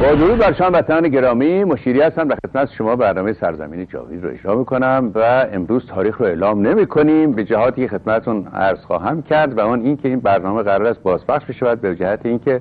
با درود بر شما وطنان گرامی، مشیری هستم و خدمت شما برنامه سرزمین جاوید رو اجرا میکنم و امروز تاریخ رو اعلام نمی کنیم به جهاتی که خدمتتون عرض خواهم کرد و اون این که این برنامه قرار است بازپخش بشود به جهت اینکه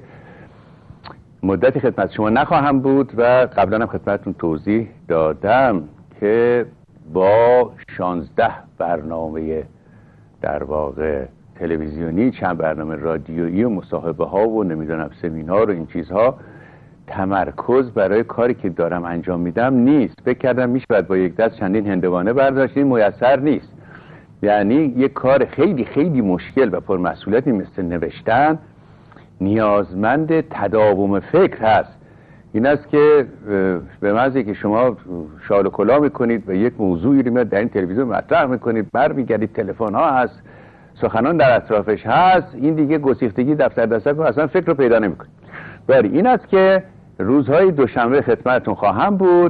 مدتی خدمت شما نخواهم بود و قبلا هم خدمتتون توضیح دادم که با 16 برنامه در واقع تلویزیونی، چند برنامه رادیویی و مصاحبه ها و نمیدونم سمینار و این چیزها تمرکز برای کاری که دارم انجام میدم نیست. فکر کردم میشود با یک دست چندین هندوانه برداشت، این میسر نیست. یعنی یک کار خیلی خیلی مشکل و پرمسئولیتی مثل نوشتن نیازمند تداوم فکر هست. این است که به محض که شما شال و کلاه میکنید و یک موضوعی رو میاد در این تلویزیون مطرح میکنید، برمیگردید تلفن ها هست، سخنان در اطرافش هست، این دیگه گسیختگی دفتر دستک اصلا فکر رو پیدا نمیکنید. ولی این است که روزهای دوشنبه خدمتتون خواهم بود.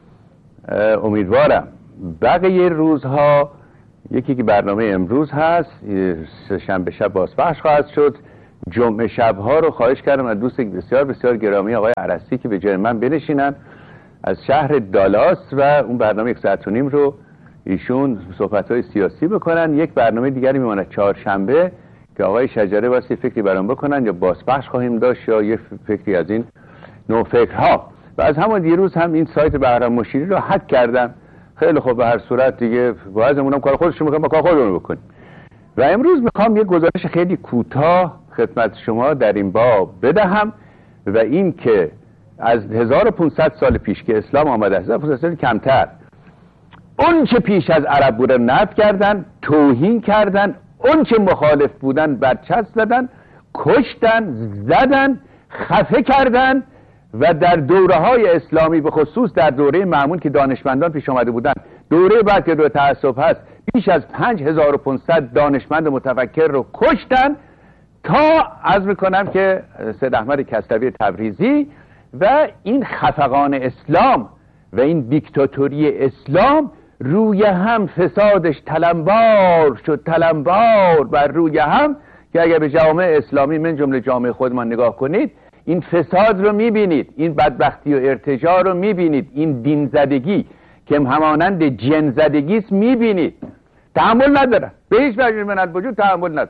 امیدوارم بقیه روزها، یکی که برنامه امروز هست شنبه شب بازپخش خواهد شد. جمعه شبها رو خواهش کردم از دوست بسیار بسیار گرامی آقای عرسی که به جای من بنشینن از شهر دالاس و اون برنامه 1.5 ساعت رو ایشون صحبت‌های سیاسی بکنن. یک برنامه دیگری میماند چهارشنبه که آقای شجره واسه فکری برام بکنن، یا بازپخش خواهیم داشت یا یه فکری از این نوع فکرها. و از همون دیروز هم این سایت بهرام مشیری رو هک کردم. خیلی خوب، به هر صورت دیگه واسمونم کار خودشون میکنن، ما کار خودمون بکنیم. و امروز میخوام یه گزارش خیلی کوتاه خدمت شما در این باب بدهم و این که از 1500 سال پیش که اسلام آمده، 1500 سال کمتر، اون چه پیش از عرب بوده نفی کردن، توهین کردن، اون چه مخالف بودن برچسب زدن، کشتن، زدن، خفه کردن و در دوره های اسلامی به خصوص در دوره مأمون که دانشمندان پیش آمده بودن، دوره بعد که دوره تعصب هست، بیش از 5500 دانشمند متفکر رو کشتن تا عرض میکنم که سید احمد کسروی تبریزی و این خفقان اسلام و این دیکتاتوری اسلام روی هم فسادش تلمبار شد، تلمبار بر روی هم، که اگر به جامعه اسلامی من جمله جامعه خودمان نگاه کنید این فساد رو میبینید، این بدبختی و ارتجاع رو میبینید، این دین زدگی که همانند جن زدگی است میبینید. تحمل ندارن، به هیچ وجه من الوجود تحمل ندارن.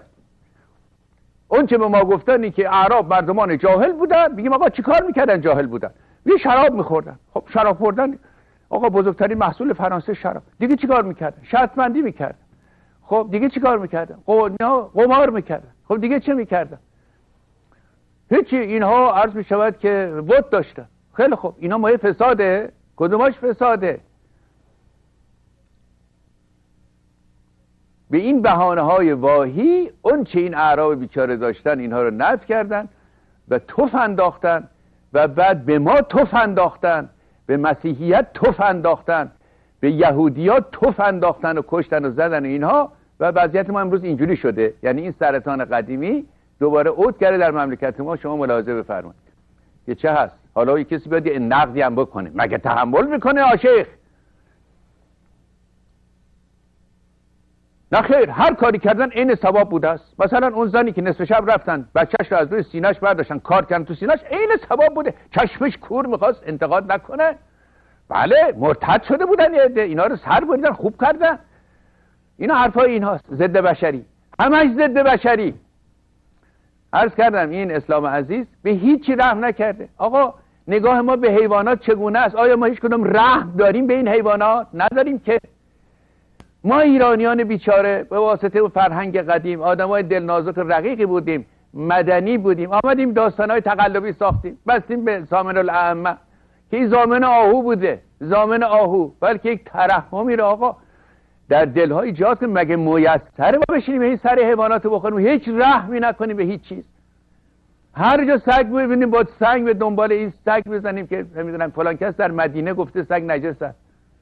اون چه به ما گفتن که اعراب مردمان جاهل بودن، میگیم آقا چی کار میکردن جاهل بودن؟ یه شراب میخوردن. خب شراب خوردن، آقا بزرگترین محصول فرانسه شراب. دیگه چی کار میکردن؟ شرطمندی میکردن. خب دیگه چی کار میکردن؟ قمار میکردن. خب دیگه چه میکردن؟ هیچی. اینها عرض میشود که بت داشتن. خیلی خوب، اینا مایه فساده؟ کدوماش فساده؟ به این بهانه‌های واهی اون چه این اعراب بیچاره داشتن اینها رو نفی کردن و تف انداختن و بعد به ما تف انداختن، به مسیحیت تف انداختن، به یهودیات تف انداختن و کشتن و زدن اینها و وضعیت ما امروز اینجوری شده. یعنی این سرطان قدیمی دوباره عود کرده در مملکت ما. شما ملاحظه بفرمایید که چه هست. حالا یک کسی بیاد یه نقدی هم بکنه، مگه تحمل میکنه آشیخ؟ نه خیر، هر کاری کردن عین ثواب بوده است. مثلا اون زنی که نصف شب رفتن بچهش رو از روی سینه‌اش برداشتن کار کردن تو سینه‌اش، عین ثواب بوده. چشمش کور می‌خواست انتقاد نکنه. بله، مرتد شده بودن یه عده، اینا رو سر بریدن، خوب کردن. اینا حرفای اینهاست، ضد بشری، همش ضد بشری. عرض کردم این اسلام عزیز به هیچی رحم نکرده. آقا نگاه ما به حیوانات چگونه است؟ آیا ما هیچ کدوم رحم داریم به این حیوانات؟ نداریم که. ما ایرانیان بیچاره به واسطه فرهنگ قدیم آدمای دلنازک رقیقی بودیم، مدنی بودیم، آمدیم داستانهای تقلبی ساختیم، بستیم به زامن الائمه که این زامن آهو بوده، زامن آهو، بلکه یک ترحمی رو آقا در دلهای ایجاد کنیم. مگه میسره ما بشینیم این سر حیوانات بخوریم، هیچ رحمی نکنیم به هیچ چیز؟ هر جا سگ ببینیم با سنگ به دنبال این سگ بزنیم که نمیدونم فلان کس در مدینه گفته سگ نجس است.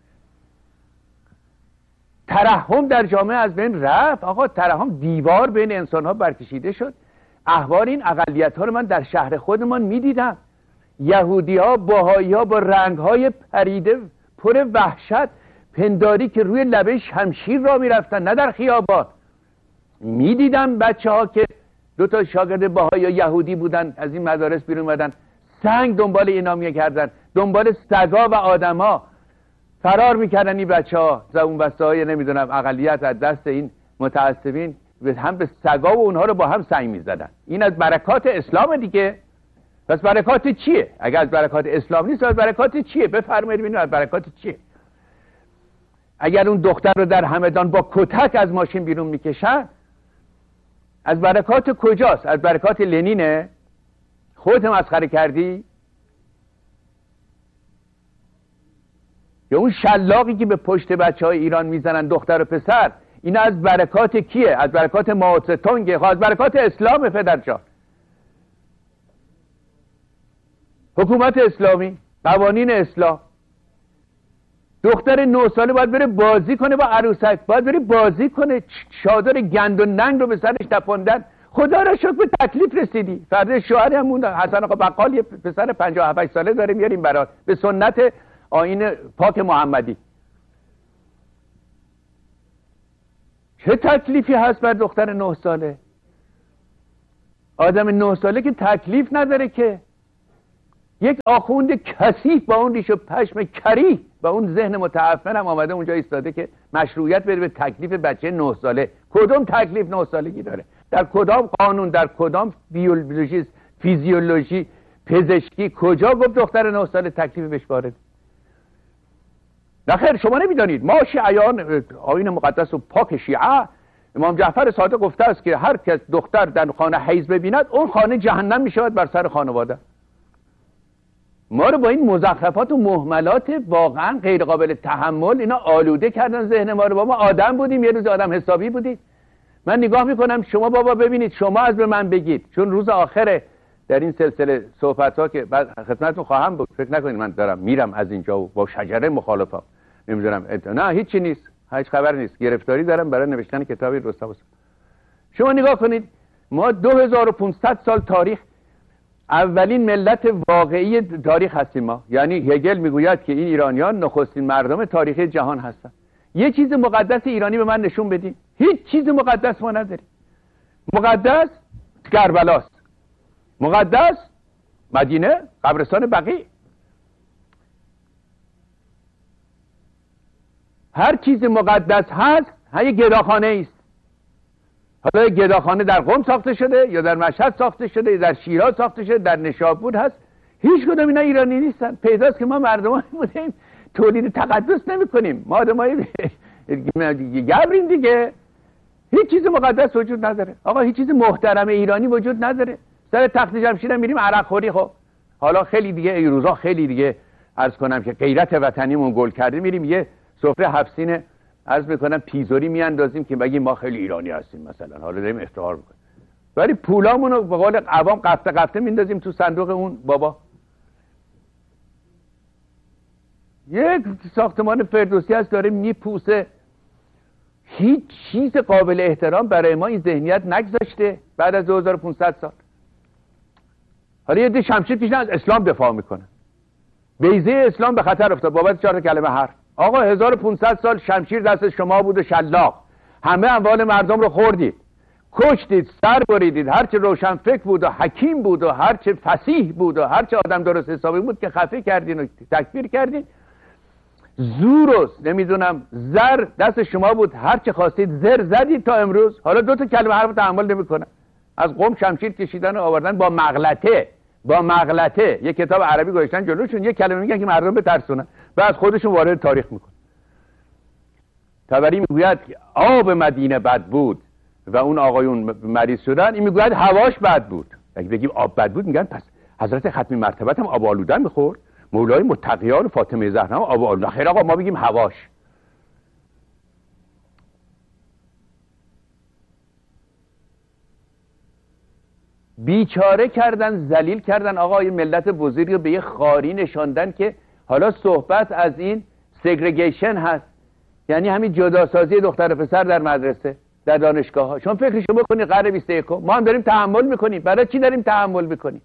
ترحم در جامعه از بین رفت. آقا ترحم دیوار بین انسان ها برکشیده شد. احوال این اقلیت ها رو من در شهر خودمان میدیدم. یهودی ها، بهایی ها با رنگ های پریده پر وحشت پنداری که روی لبه شمشیر را میرفتن، نه در خیابان. میدیدم بچه ها که 2 تا شاگرد بهایی یا یهودی بودن از این مدارس بیرون اومدن، سنگ دنبال اینا میکردن، دنبال سگا و آدما فرار میکردن این بچه‌ها، زبون بسته های نمیدونم اقلیت از دست این متعصبین هم به سگا و اونها رو با هم سنگ میزدن. این از برکات اسلام دیگه. پس برکات چیه؟ اگر از برکات اسلام نیست از برکات چیه؟ بفرمایید ببینید از برکات چیه؟ اگر اون دختر رو در همدان با کتک از ماشین بیرون میکشن از برکات کجاست؟ از برکات لنینه؟ خودت مسخره کردی؟ یا اون شلاقی که به پشت بچه‌های ایران میزنن دختر و پسر، این از برکات کیه؟ از برکات مائو تونگه؟ از برکات اسلام پدرجان. حکومت اسلامی، قوانین اسلام. دختر 9 ساله باید بره بازی کنه با عروسک، باید بره بازی کنه، چادر گند و ننگ رو به سرش تپوندن. خدا را شکر به تکلیف رسیدی. فرد شوهری هم موند، حسن آقا بقال یه پسر 57 ساله داره میاریم برات به سنت آیین پاک محمدی. چه تکلیفی هست بر دختر 9 ساله؟ آدم 9 ساله که تکلیف نداره که. یک آخوند کثیف با اون ریش و پشم کری با اون ذهن متعفن هم آمده اونجا ایستاده که مشروعیت بده به تکلیف بچه 9 ساله. کدوم تکلیف 9 سالگی داره؟ در کدام قانون، در کدام بیولوژی، فیزیولوژی، پزشکی کجا گفت دختر 9 ساله تکلیف بهش وارد؟ نخیر، شما نمیدانید. ما شیعیان آیین مقدس و پاک شیعه، امام جعفر صادق گفته است که هر کس دختر در خانه حیض ببیند اون خانه جهنم میشود بر سر خانواده. ما رو با این مزخرفات و مهملات واقعا غیر قابل تحمل اینا آلوده کردن ذهن ما رو. با ما آدم بودیم، یه روز آدم حسابی بودید. من نگاه میکنم شما بابا ببینید، شما از به من بگید، چون روز آخره در این سلسله صحبت ها که بعد خدمتتون خواهم بود، فکر نکنید من دارم میرم از اینجا و با شجره مخالفم نمیدونم نه هیچی نیست، هیچ خبر نیست، گرفتاری دارم برای نوشتن کتابی رستم. شما نگاه کنید، ما 2500 سال تاریخ، اولین ملت واقعی تاریخ هستیم ما. یعنی هگل میگوید که این ایرانیان نخستین مردم تاریخی جهان هستن. یه چیز مقدس ایرانی به من نشون بدین. هیچ چیز مقدس ما نداریم. مقدس کربلاست، مقدس مدینه، قبرستان بقیع. هر چیز مقدس هست یه گداخانه است. حالا گداخانه در قم ساخته شده یا در مشهد ساخته شده یا در شیراز ساخته شده، در نشابور هست. هیچ کدوم اینا ایرانی نیستن. پیداست که ما مردمان بودیم تولید تقدس نمی کنیم، ما آدمای گبریم دیگه. هیچ چیز مقدس وجود نداره آقا، هیچ چیز محترم ایرانی وجود نداره. سر تخت جمشید میریم عرق خوری. خب حالا خیلی دیگه این روزا خیلی دیگه عرض کنم که غیرت وطنیمون گل کرده، میریم یه سفره 7 سینه عرض میکنم پیزوری میاندازیم که بگیم ما خیلی ایرانی هستیم مثلا، حالا داریم افتخار میکنیم، ولی پولامون رو به قول عوام قفته قفته میندازیم تو صندوق اون بابا. یک ساختمان فردوسی هست داره میپوسه، هیچ چیز قابل احترام برای ما این ذهنیت نگذاشته بعد از 2500 سال. حالا یه ده شمشیر کشیدن از اسلام دفاع میکنن، بیضه اسلام به خطر افتاد بابت 4 کلمه حرف. آقا 1500 سال شمشیر دست شما بود و شلاق، همه اموال مردم رو خوردید، کشتید، سر بریدید. هرچه روشن فکر بود و حکیم بود و هرچه فصیح بود و هرچه آدم درست حسابی بود که خفه کردین و تکفیر کردین. زور و نمیدونم زر دست شما بود، هرچه خواستید زر زدید تا امروز. حالا 2 کلمه حرف تحمل نمیکنن. از قم شمشیر کشیدن و آوردن با مغلطه یک کتاب عربی گذاشتن جلوشون، یک کلمه میگن که مردم بترسونن، بعد خودشون وارد تاریخ میکن. طبری میگوید که آب مدینه بد بود و اون آقایون مریض شدن، این میگوید هواش بد بود. اگه بگیم آب بد بود میگن پس حضرت ختمی مرتبت هم آب آلودن میخورد، مولای متقیان و فاطمه زهرا هم آب آلودن. خیر آقا ما بگیم هواش. بیچاره کردن، ذلیل کردن آقا این ملت بزرگ رو به یه خاری نشاندن که حالا صحبت از این سگریگیشن هست، یعنی همین جداسازی دختر و پسر در مدرسه، در دانشگاه ها. شما فکرشو بکنید قرن 21 ما هم داریم تحمل میکنیم. برای چی داریم تحمل میکنیم؟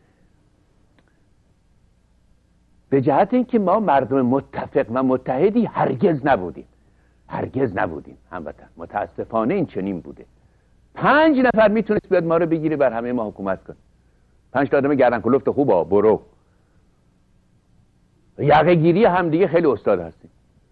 به جهت اینکه ما مردم متفق و متحدی هرگز نبودیم هموطن. متاسفانه این چنین بوده. 5 نفر میتونست بیاد ما رو بگیره بر همه ما حکومت کنه. 5 تا آدم گردن کلفت خوبا برو یقه گیری هم دیگه خیلی استاد هستیم.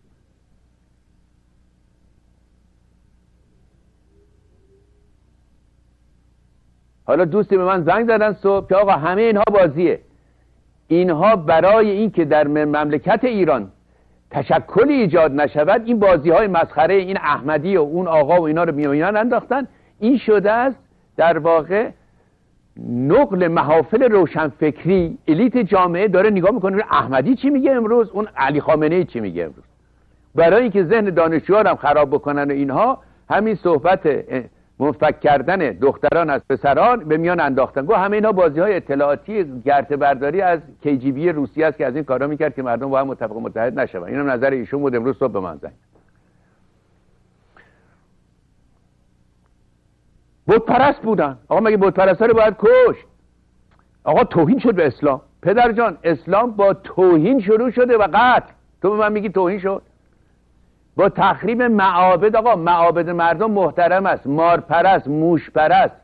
حالا دوستی به من زنگ زدن صبح که آقا همه اینها بازیه، اینها برای این که در مملکت ایران تشکلی ایجاد نشود این بازی های مسخره این احمدی و اون آقا و اینا رو میان انداختن. این شده است در واقع نقل محافل روشنفکری. الیت جامعه داره نگاه میکنه احمدی چی میگه امروز، اون علی خامنه‌ای چی میگه امروز، برای اینکه ذهن دانشجوها هم خراب بکنن و اینها همین صحبت منفک کردن دختران از پسران به میان انداختن. گفت همه اینا بازی های اطلاعاتی گرته برداری از KGB روسیه است که از این کارا میکرد که مردم با هم متفق متحد نشون. اینم نظر ایشون بود. امروز صبح به من زنگ بت پرست بودن. آقا مگه بت پرستا رو باید کشت؟ آقا توهین شد به اسلام. پدر جان اسلام با توهین شروع شده و قتل. تو به من میگی توهین شد؟ با تخریب معابد. آقا معابد مردم محترم است. مار پرست، موش پرست،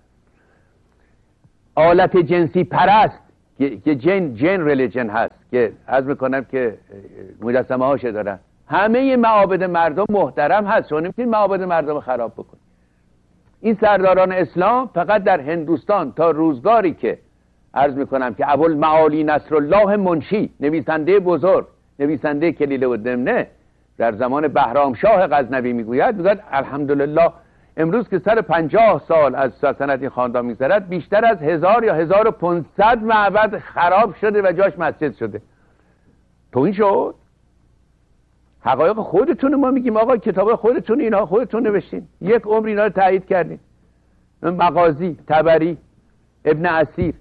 آلت جنسی پرست که جن ریلیجن هست که عرض میکنم که مجسمه هاشه دارن. همه معابد مردم محترم هست. شما نمیتونید معابد مردم خراب بکنید. این سرداران اسلام فقط در هندوستان تا روزگاری که عرض میکنم که ابوالمعالی نصرالله منشی، نویسنده بزرگ، نویسنده کلیله و دمنه، در زمان بهرام شاه غزنوی میگوید الحمدلله امروز که سر 50 سال از سلطنت این خاندان میگذرد بیشتر از 1000 یا 1500 معبد خراب شده و جاش مسجد شده. تو این شد؟ حقایق خودتون ما میگیم آقا کتاب خودتون اینا خودتون نوشتین، یک عمر اینا رو تایید کردین. مغازی، طبری، ابن اسیر.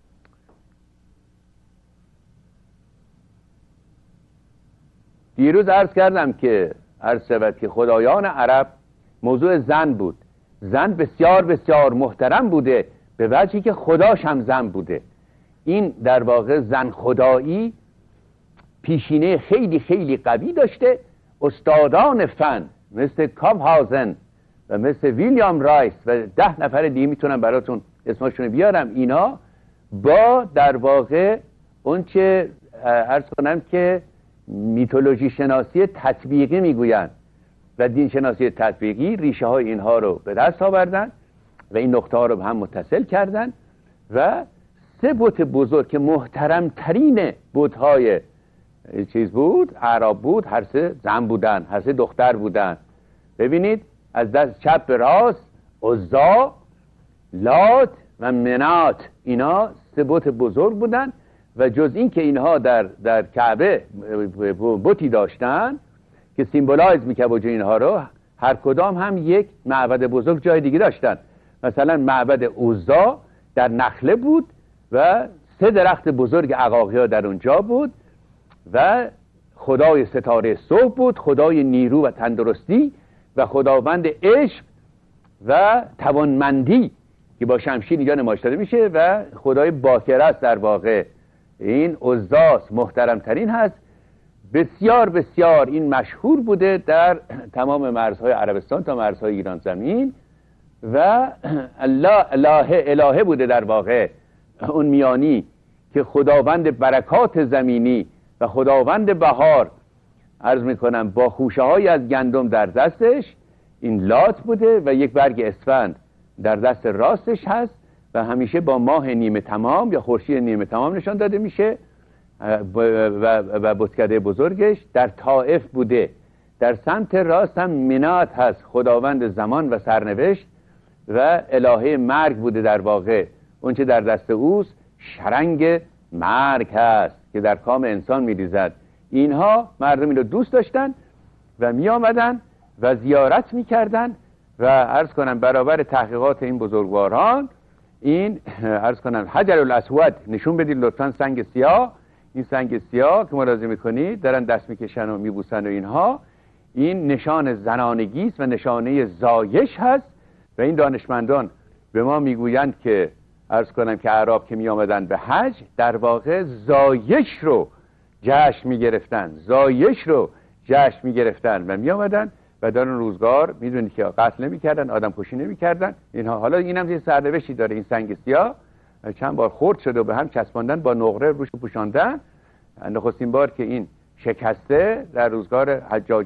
دیروز عرض کردم که خدایان عرب موضوع زن بود. زن بسیار بسیار محترم بوده به وجهی که خداش هم زن بوده. این در واقع زن خدایی پیشینه خیلی خیلی قوی داشته. استادان فن مثل کاپهاوزن و مثل ویلیام رایس و 10 نفر دیگه میتونم براتون اسمشون بیارم، اینا با در واقع اون چه عرض کنم که میتولوژی شناسی تطبیقی میگویند و دین شناسی تطبیقی ریشه های اینها رو به دست آوردن و این نقطه ها رو به هم متصل کردن و 3 بت بزرگ که محترم ترین بت های چیز بود، اعراب بود، هر 3 زن بودن، هر 3 دختر بودن. ببینید از دست چپ به راست عزا، لات و منات، اینا 3 بت بزرگ بودن و جز این که اینها در کعبه بتی داشتن که سیمبولایز میکرد اینها رو، هر کدام هم یک معبد بزرگ جای دیگه داشتن. مثلا معبد عزا در نخله بود و 3 درخت بزرگ عقاقی در اونجا بود و خدای ستاره صبح بود، خدای نیرو و تندرستی و خداوند عشق و توانمندی که با شمشیر اینجا نمایش داده میشه و خدای باکر است. در واقع این عزاس محترم ترین هست. بسیار بسیار این مشهور بوده در تمام مرزهای عربستان تا مرزهای ایران زمین و الهه بوده در واقع اون میانی که خداوند برکات زمینی و خداوند بهار عرض میکنم با خوشه های از گندم در دستش این لات بوده و یک برگ اسفند در دست راستش هست و همیشه با ماه نیمه تمام یا خورشید نیمه تمام نشان داده میشه و بتکده بزرگش در طائف بوده. در سمت راست هم منات هست، خداوند زمان و سرنوشت و الهه مرگ بوده. در واقع اون چه در دست اوست شرنگ مرگ هست که در کام انسان میریزد. اینها مردمی رو دوست داشتن و می آمدن و زیارت میکردن و عرض کنم برابر تحقیقات این بزرگواران این عرض کنم حجر الاسود نشون بدید لطفا، سنگ سیاه، این سنگ سیاه که ملاحظه میکنید دارن دست میکشن و میبوسن و اینها، این نشان زنانگی است و نشانه زایش هست و این دانشمندان به ما میگویند که عرض کنم که اعراب که می آمدن به حج در واقع زایش رو جشن می گرفتن، زایش رو جشن می گرفتن و می آمدن و در اون روزگار میدونید که قتل نمی کردن، آدم کشی نمی کردن اینها. حالا اینم یه سرنوشتی داره این سنگ سیاه، چند بار خرد شده و به هم چسباندن با نقره روش پوشاندن. نخستین بار که این شکسته در روزگار حجاج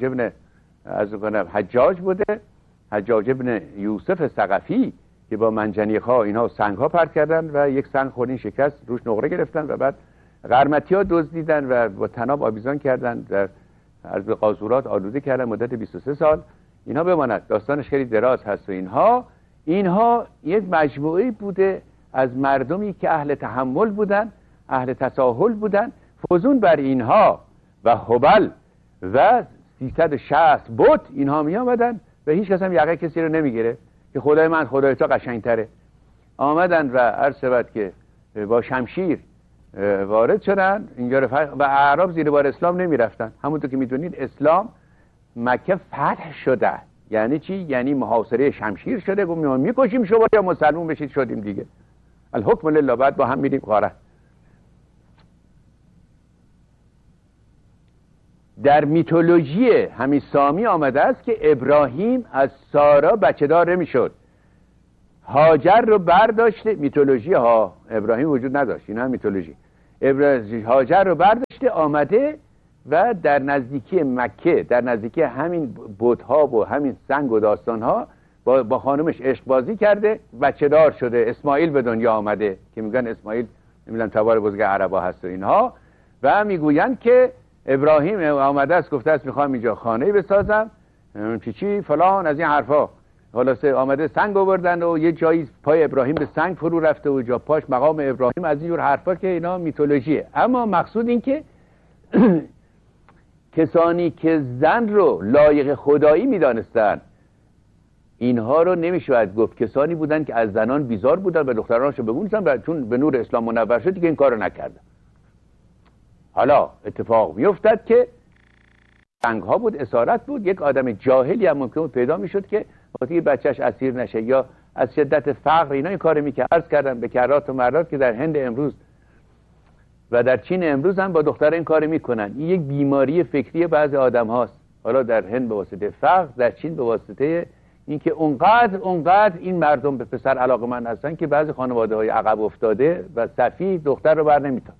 بوده، حجاج بن یوسف ثقفی که با منجنیق‌ها اینها سنگ‌ها پرت کردن و یک سنگ خوردین شکست، روش نقره گرفتن و بعد قرمطی‌ها دزدیدن و با طناب آویزان کردن، در عرض قاذورات آلوده کردن مدت 23 سال. اینها بماند، داستانش خیلی دراز هست و اینها یک مجموعه بوده از مردمی که اهل تحمل بودن، اهل تساهل بودن. فزون بر اینها و هبل و 360 بت اینها می آمدن و هیچ کس هم یقه کسی رو نمیگیره که خدای من خدای تو قشنگتره. آمدن و عرض شود که با شمشیر وارد شدن اینجا و اعراب زیر بار اسلام نمی رفتن. همونطور که میدونید اسلام مکه فتح شده. یعنی چی؟ یعنی محاصره شمشیر شده، گفتم میکشیم شما یا مسلمون بشید، شدیم دیگه، الحکم لله، بعد با هم میریم غاره. در میتولوژی همین سامی آمده است که ابراهیم از سارا بچه دار نمیشد، هاجر رو برداشته. میتولوژی ها، ابراهیم وجود نداشت، این هم میتولوژی. هاجر رو برداشته آمده و در نزدیکی مکه، در نزدیکی همین بت‌ها و همین سنگ و داستان‌ها با خانمش عشق بازی کرده، بچه دار شده، اسماعیل به دنیا آمده که میگن اسماعیل نمیدونم تبار بزرگ عربا هست و اینها. و میگویند که ابراهیم آمده است گفته است میخوام اینجا خانه بسازم چی فلان از این حرفا. خلاصه آمده سنگ آوردن و یه جایی پای ابراهیم به سنگ فرو رفته و جا پاش مقام ابراهیم، از این جور حرفا که اینا میتولوژیه. اما مقصود این که کسانی که زن رو لایق خدایی میدانستن اینها رو نمیشود گفت. کسانی بودن که از زنان بیزار بودن و دخترانشو ببونستن و چون به نور اسلام منور شد که این کارو نکردن. حالا اتفاق میافتد که سنگ ها بود، اسارت بود، یک آدم جاهلی هم ممکن پیدا میشد که وقتی بچهش اسیر نشه یا از شدت فقر اینا این کارو میکرد. عرض کردم به کرات و مرات که در هند امروز و در چین امروز هم با دختر این کار میکنن. این یک بیماری فکری بعضی آدم هاست. حالا در هند به واسطه فقر، در چین به واسطه اینکه اونقدر این مردم به پسر علاقه‌مند هستن که بعضی خانواده های عقب افتاده و سفیه دختر رو بر نمیتن.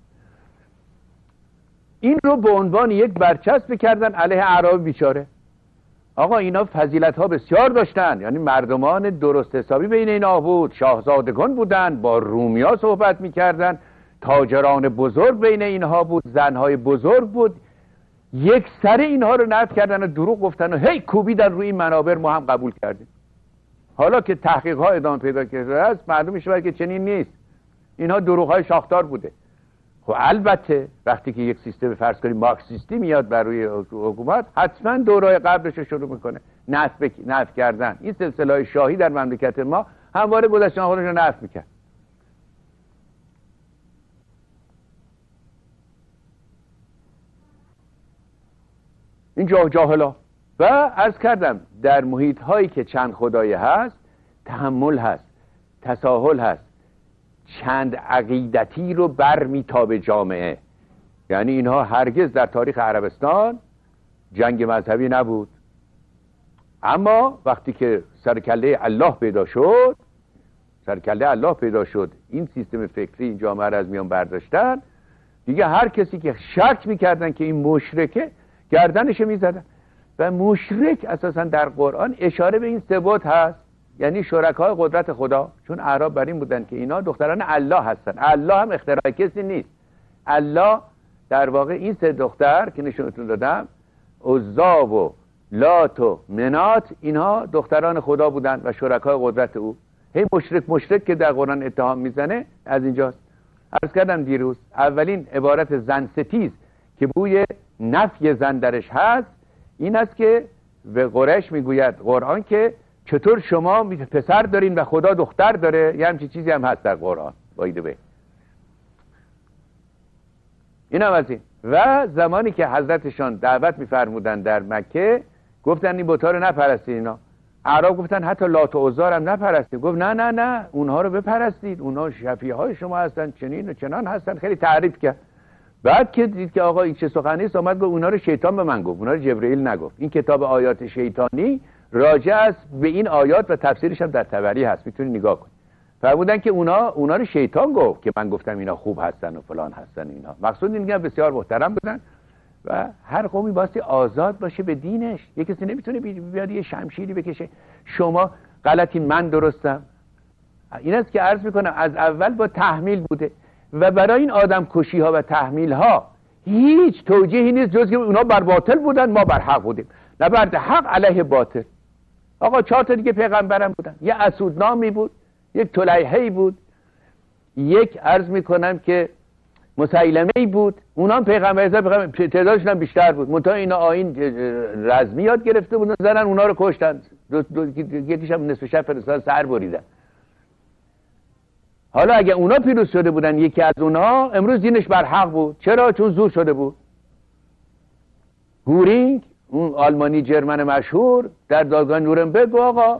این رو به عنوان یک برچسب کردن علیه اعراب بیچاره. آقا اینا فضیلت ها بسیار داشتن، یعنی مردمان درست حسابی بین اینا بود، شاهزادگان بودن، با رومیا صحبت میکردن، تاجران بزرگ بین اینها بود، زنهای بزرگ بود. یک سر اینها رو نفی کردن و دروغ گفتن و هی کوبیدن روی این منابر، ما هم قبول کردیم. حالا که تحقیق ها ادامه پیدا کرده است معلوم میشه که چنین نیست، اینها دروغ های شاخدار بوده. خب البته وقتی که یک سیستم فرض کنیم مارکسیستی میاد بر روی حکومت، حتما دورای قبلش رو شروع میکنه نفی کردن. این سلسله های شاهی در مملکت ما همواره گذشته خودش رو نفی میکرد. این جاهلا. و عرض کردم در محیط هایی که چند خدایی هست، تحمل هست، تساهل هست، چند عقیدتی رو برمیتابه جامعه. یعنی اینها هرگز در تاریخ عربستان جنگ مذهبی نبود، اما وقتی که سرکله الله پیدا شد، این سیستم فکری این جامعه را از میان برداشتن دیگه. هر کسی که شک میکردن که این مشرکه گردنش میزدن. و مشرک اساسا در قرآن اشاره به این ثبات هست، یعنی شرکای قدرت خدا. چون اعراب بر این بودن که اینا دختران الله هستن. الله هم اختراع کسی نیست. الله در واقع این سه دختر که نشونتون دادم، عزا و لات و منات، اینها دختران خدا بودن و شرکای قدرت او. هی مشرک که در قرآن اتهام میزنه از اینجاست. عرض کردم دیروز اولین عبارت زن ستیز که بوی نفی زن درش هست این است که به قریش میگوید قرآن که چطور شما پسر دارین و خدا دختر داره. یه همچین چیزی هم هست در قرآن. بایده به این هم از این. و زمانی که حضرتشان دعوت میفرمودن در مکه، گفتن این بت‌ها رو نپرستید. اینا اعراب گفتن حتی لات و عزا هم نپرستید. گفت نه اونها رو بپرستید، اونها شفیع های شما هستن، چنین و چنان هستن. خیلی تعریف کرد. بعد که دید که آقا این چه سخنی است، آمد گفت اونا رو شیطان به من گفت، اونا رو جبرئیل نگفت. این کتاب آیات شیطانی راجع است به این آیات و تفسیرش هم در طبری هست، میتونی نگاه کنی. فرمودن که اونا رو شیطان گفت که من گفتم اینا خوب هستن و فلان هستن. اینا مقصود این بسیار محترم بودن و هر قومی باستی آزاد باشه به دینش. یه کسی نمیتونه بیاد یه شمشیری بکشه شما غلطی من درستم. این است که عرض میکنم از اول با تحمیل بوده و برای این آدم کشی ها و تحمیل ها هیچ توجیهی نیست جز که اونا بر باطل بودن ما بر حق بودیم. نه بر حق علیه باطل. آقا 4 تا دیگه پیغمبرم بودن. یه اسودنامی بود، یک طلیحه‌ای بود، یک عرض میکنم که مسیلمه‌ای بود. اونا هم پیغمبر تعدادشون هم بیشتر بود. منتها اینا آیین رزمی یاد گرفته بودن، زدن اونا رو کشتن. یکیش هم نصف شب فرستادن سر بریدن. حالا اگه اونا پیروز شده بودن یکی از اونا امروز دینش بر حق بود. چرا؟ چون زور شده بود. گورینگ اون آلمانی جرمن مشهور در دادگاه نورنبرگ آقا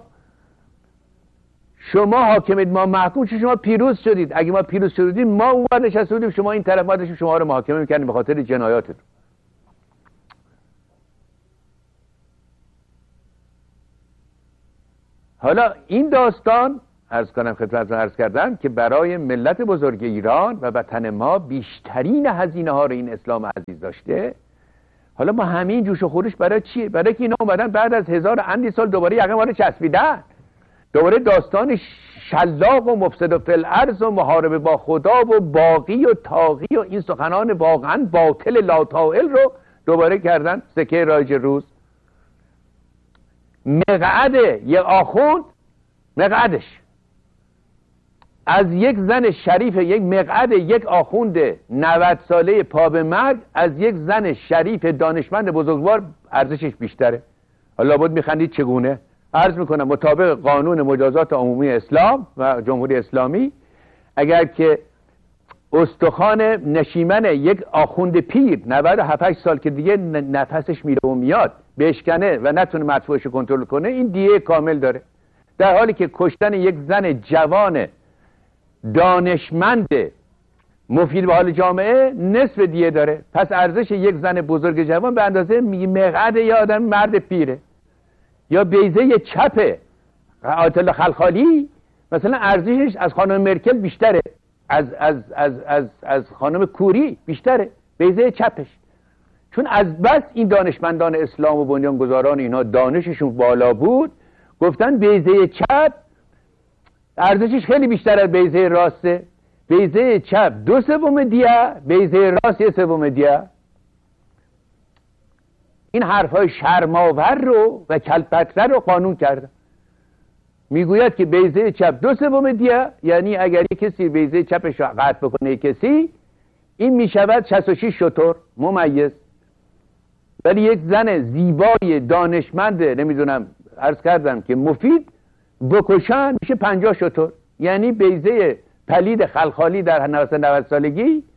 شما حاکمید ما محکوم، چون شما پیروز شدید. اگه ما پیروز شدیم ما اونور نشسته بودیم شما این طرف، ما داشتیم شما رو محاکمه می‌کردیم به خاطر جنایاتتون. حالا این داستان عرض کردم که برای ملت بزرگ ایران و وطن ما بیشترین هزینه ها رو این اسلام عزیز داشته. حالا ما همین جوش و خروش برای چیه؟ برای که اینا اومدن بعد از 1000 اندی سال دوباره یقه ما رو چسبیدن. دوباره داستان شلاق و مفسد فی الارض و محاربه با خدا و باقی و طاغی و این سخنان واقعا باطل لاطائل رو دوباره کردن سکه رایج روز. مقعد یک آخوند، مقعدش از یک زن شریف، یک مقعد یک آخوند 90 ساله پا به مرگ از یک زن شریف دانشمند بزرگوار ارزشش بیشتره. حالا لابد میخندید چگونه؟ عرض میکنم مطابق قانون مجازات عمومی اسلام و جمهوری اسلامی اگر که استخوان نشیمن یک آخوند پیر 97 سال که دیگه نفسش میره و میاد بشکنه و نتونه مدفوعش رو کنترل کنه این دیه کامل داره، در حالی که کشتن یک زن جوان دانشمند مفید به حال جامعه نصف دیه داره. پس ارزش یک زن بزرگ جوان به اندازه مقعد یا آدم مرد پیره. یا بیضه چپ آیت الله خلخالی مثلا ارزشش از خانم مرکل بیشتره، از خانم کوری بیشتره بیضه چپش، چون از بس این دانشمندان اسلام و بنیانگذاران اینا دانششون بالا بود گفتن بیضه چپ ارزشش خیلی بیشتر از بیضه راسته. بیضه چپ 2/3 دیه، بیضه راست 1/3 دیه. این حرفای شرماور رو و کلپتره رو قانون کرده. میگوید که بیضه چپ 2/3 دیه، یعنی اگر یک کسی بیضه چپش رو قطع بکنه کسی این میشود 66 شتر ممیز. ولی یک زن زیبای دانشمند نمیدونم عرض کردم که مفید بکشن میشه 50 شتر. یعنی بیضه پلید خلخالی در 90 سالگی